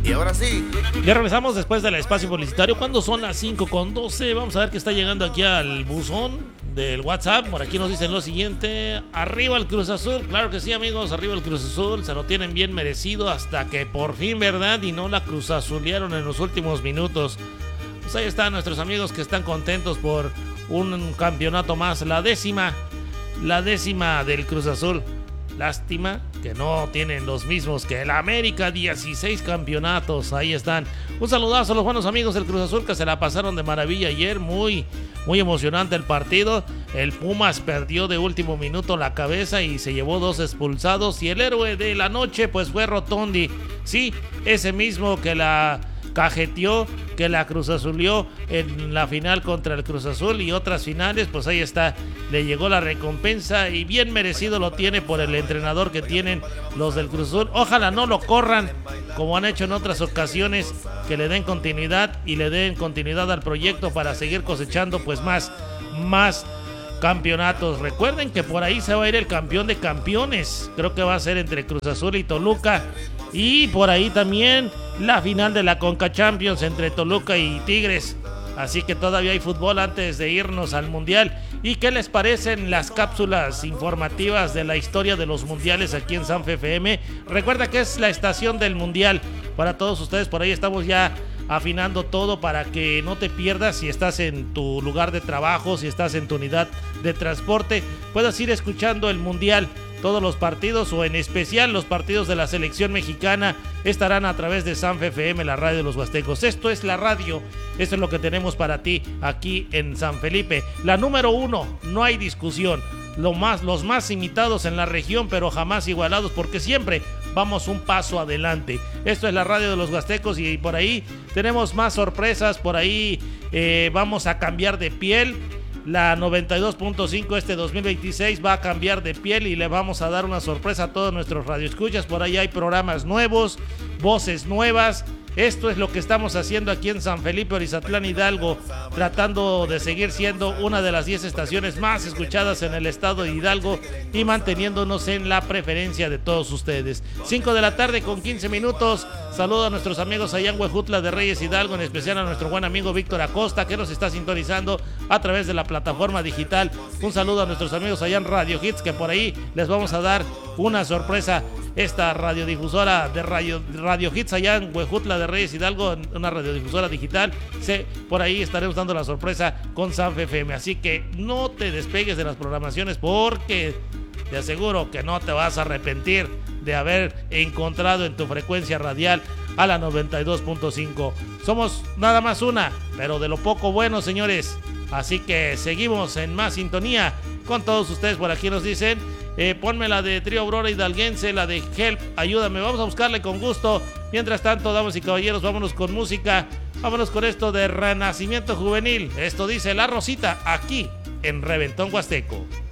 Y ahora sí. Ya regresamos después del espacio publicitario. Cuando son las 5:12, vamos a ver qué está llegando aquí al buzón del WhatsApp. Por aquí nos dicen lo siguiente: arriba el Cruz Azul. Claro que sí, amigos, arriba el Cruz Azul. Se lo tienen bien merecido hasta que por fin, ¿verdad? Y no la Cruz Azulearon en los últimos minutos. Pues ahí están nuestros amigos que están contentos por un campeonato más. La décima del Cruz Azul. Lástima que no tienen los mismos que el América, 16 campeonatos, ahí están. Un saludazo a los buenos amigos del Cruz Azul que se la pasaron de maravilla ayer, muy emocionante el partido. El Pumas perdió de último minuto la cabeza y se llevó 2 expulsados, y el héroe de la noche pues fue Rotondi, sí, ese mismo que la cajeteó, que la Cruz Azulió en la final contra el Cruz Azul y otras finales. Pues ahí está, le llegó la recompensa y bien merecido lo tiene por el entrenador que tienen los del Cruz Azul. Ojalá no lo corran como han hecho en otras ocasiones, que le den continuidad y le den continuidad al proyecto para seguir cosechando pues más campeonatos. Recuerden que por ahí se va a ir el campeón de campeones, creo que va a ser entre Cruz Azul y Toluca, y por ahí también la final de la Conca Champions entre Toluca y Tigres. Así que todavía hay fútbol antes de irnos al Mundial. ¿Y qué les parecen las cápsulas informativas de la historia de los mundiales aquí en Sanfe FM? Recuerda que es la estación del Mundial para todos ustedes. Por ahí estamos ya afinando todo para que no te pierdas. Si estás en tu lugar de trabajo, si estás en tu unidad de transporte, puedas ir escuchando el Mundial. Todos los partidos, o en especial los partidos de la selección mexicana, estarán a través de Sanfe FM, la radio de los Huastecos. Esto es la radio, esto es lo que tenemos para ti aquí en San Felipe. La número 1, no hay discusión. Los más imitados en la región, pero jamás igualados, porque siempre vamos un paso adelante. Esto es la radio de los Huastecos, y por ahí tenemos más sorpresas. Por ahí vamos a cambiar de piel. La 92.5 este 2026 va a cambiar de piel y le vamos a dar una sorpresa a todos nuestros radioescuchas. Por ahí hay programas nuevos, voces nuevas. Esto es lo que estamos haciendo aquí en San Felipe, Orizatlán, Hidalgo, tratando de seguir siendo una de las 10 estaciones más escuchadas en el estado de Hidalgo y manteniéndonos en la preferencia de todos ustedes. 5 de la tarde con 15 minutos. Saludo a nuestros amigos allá en Huejutla de Reyes, Hidalgo, en especial a nuestro buen amigo Víctor Acosta, que nos está sintonizando a través de la plataforma digital. Un saludo a nuestros amigos allá en Radio Hits, que por ahí les vamos a dar una sorpresa. Esta radiodifusora de Radio Hits allá en Huejutla de Reyes, Hidalgo, una radiodifusora digital. Por ahí estaremos dando la sorpresa con Sanfe FM. Así que no te despegues de las programaciones, porque te aseguro que no te vas a arrepentir de haber encontrado en tu frecuencia radial a la 92.5. Somos nada más una, pero de lo poco bueno, señores. Así que seguimos en más sintonía con todos ustedes. Por aquí nos dicen, ponme la de Trío Aurora Hidalguense, la de Help, ayúdame. Vamos a buscarle con gusto. Mientras tanto, damas y caballeros, vámonos con música. Vámonos con esto de Renacimiento Juvenil. Esto dice La Rosita, aquí en Reventón Huasteco.